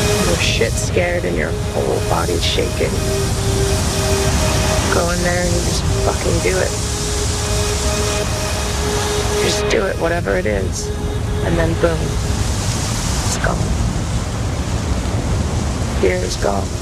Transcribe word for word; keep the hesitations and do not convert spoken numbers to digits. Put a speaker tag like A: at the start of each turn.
A: You're shit scared and your whole body's shaking. Go in there and you just fucking do it. Just do it, whatever it is. And then boom, it's gone. Fear is gone.